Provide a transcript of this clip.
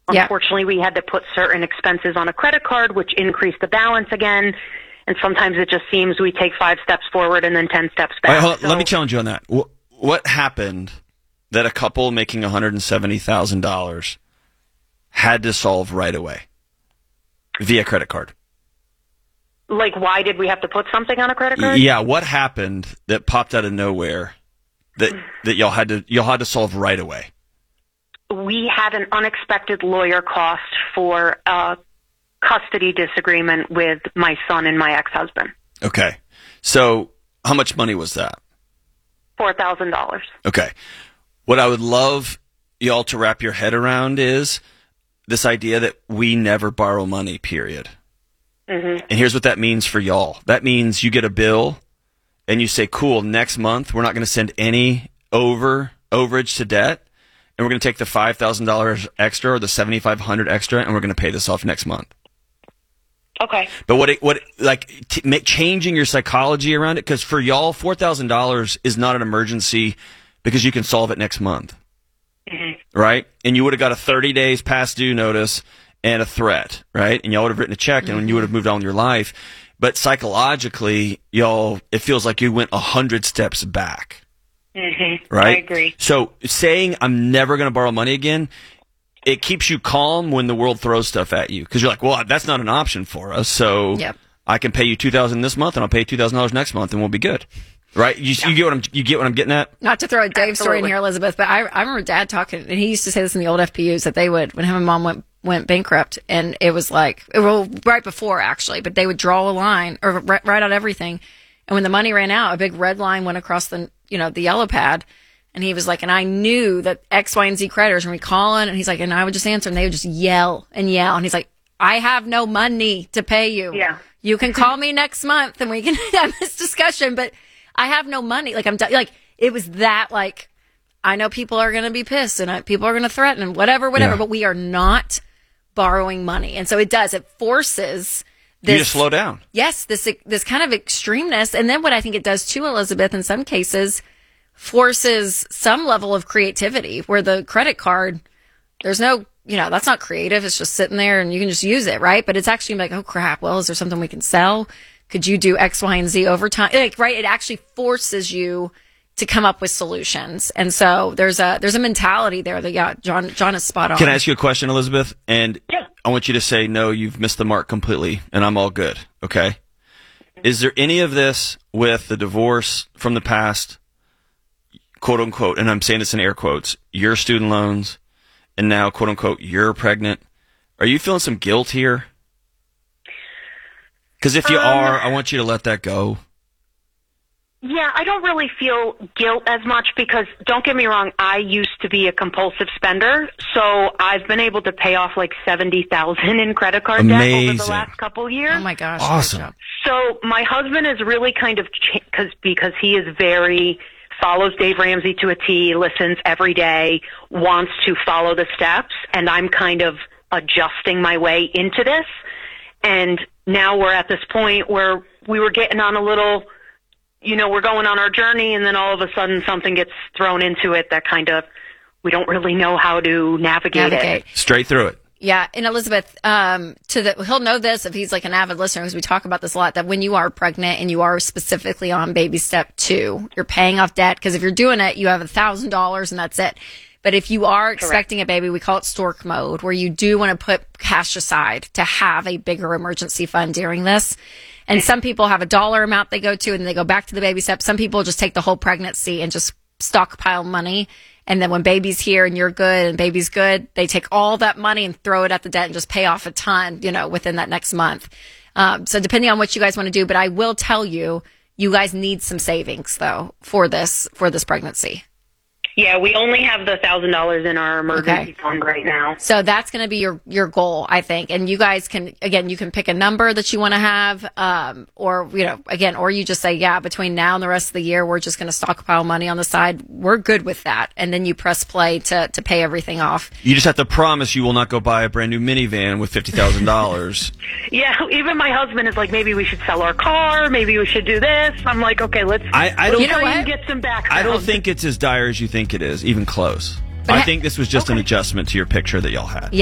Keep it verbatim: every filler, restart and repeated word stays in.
Yep. Unfortunately, we had to put certain expenses on a credit card, which increased the balance again. And sometimes it just seems we take five steps forward and then ten steps back. All right, hold on, so, let me challenge you on that. What, what happened that a couple making one hundred seventy thousand dollars had to solve right away via credit card? Like, why did we have to put something on a credit card? Yeah, what happened that popped out of nowhere that that y'all had to y'all had to solve right away? We had an unexpected lawyer cost for a custody disagreement with my son and my ex-husband. Okay. So how much money was that? four thousand dollars. Okay. What I would love y'all to wrap your head around is this idea that we never borrow money, period. Mm-hmm. And here's what that means for y'all. That means you get a bill and you say, cool, next month we're not going to send any over overage to debt, and we're going to take the five thousand dollars extra or the seventy-five hundred dollars extra, and we're going to pay this off next month. Okay. But what it, what it, like t- make, changing your psychology around it, because for y'all, four thousand dollars is not an emergency because you can solve it next month. Mm-hmm. Right? And you would have got a thirty days past due notice and a threat, right? And y'all would have written a check, mm-hmm. and you would have moved on with your life. But psychologically, y'all, it feels like you went a hundred steps back. Mm-hmm. Right? I agree. So saying I'm never going to borrow money again, it keeps you calm when the world throws stuff at you, because you're like, well, that's not an option for us. So yep. I can pay you two thousand dollars this month, and I'll pay you two thousand dollars next month, and we'll be good. Right? You, yeah. you get what I'm you get what I'm getting at? Not to throw a Dave Absolutely. story in here, Elizabeth, but I, I remember Dad talking, and he used to say this in the old F P Us, that they would, when him and Mom went went bankrupt, and it was like, well, right before actually, but they would draw a line or write out everything, and when the money ran out, a big red line went across the you know the yellow pad, and he was like, and I knew that X, Y, and Z creditors were calling, and he's like, and I would just answer, and they would just yell and yell, and he's like, I have no money to pay you. Yeah. You can call me next month, and we can have this discussion, but I have no money. Like, I'm d- like, it was that, like, I know people are going to be pissed and I, people are going to threaten and whatever, whatever, yeah. but we are not borrowing money. And so it does, it forces this. You just slow down. Yes, this, this kind of extremeness. And then what I think it does too, Elizabeth, in some cases, forces some level of creativity where the credit card, there's no, you know, that's not creative. It's just sitting there and you can just use it, right? But it's actually like, oh crap, well, is there something we can sell? Could you do X, Y, and Z overtime? Like, right? It actually forces you to come up with solutions. And so there's a there's a mentality there that, yeah, John John is spot on. Can I ask you a question, Elizabeth? And yeah. I want you to say, no, you've missed the mark completely, and I'm all good, okay? Is there any of this with the divorce from the past, quote unquote, and I'm saying this in air quotes, your student loans, and now, quote unquote, you're pregnant? Are you feeling some guilt here? Because if you um, are, I want you to let that go. Yeah, I don't really feel guilt as much because, don't get me wrong, I used to be a compulsive spender, so I've been able to pay off like seventy thousand dollars in credit card Amazing. debt over the last couple of years. Oh my gosh. Awesome. So my husband is really kind of, cause, because he is very, follows Dave Ramsey to a T, listens every day, wants to follow the steps, and I'm kind of adjusting my way into this. And now we're at this point where we were getting on a little, you know, we're going on our journey, and then all of a sudden something gets thrown into it that kind of, we don't really know how to navigate, Navigate. it. Straight through it. Yeah, and Elizabeth, um, to the he'll know this if he's like an avid listener, because we talk about this a lot, that when you are pregnant and you are specifically on baby step two, you're paying off debt, because if you're doing it, you have a thousand dollars and that's it. But if you are expecting Correct. a baby, we call it stork mode, where you do want to put cash aside to have a bigger emergency fund during this. And some people have a dollar amount they go to and they go back to the baby step. Some people just take the whole pregnancy and just stockpile money. And then when baby's here and you're good and baby's good, they take all that money and throw it at the debt and just pay off a ton, you know, within that next month. Um, so depending on what you guys want to do, but I will tell you, you guys need some savings though for this, for this pregnancy. Yeah, we only have the one thousand dollars in our emergency Okay. fund right now. So that's going to be your, your goal, I think. And you guys can, again, you can pick a number that you want to have, um, or, you know, again, or you just say, yeah, between now and the rest of the year, we're just going to stockpile money on the side. We're good with that. And then you press play to, to pay everything off. You just have to promise you will not go buy a brand new minivan with fifty thousand dollars. Yeah, even my husband is like, maybe we should sell our car, maybe we should do this. I'm like, okay, let's, I, I let's don't, You know try what? and get some back. I don't think it's as dire as you think it is, even close. I think this was just Okay. an adjustment to your picture that y'all had.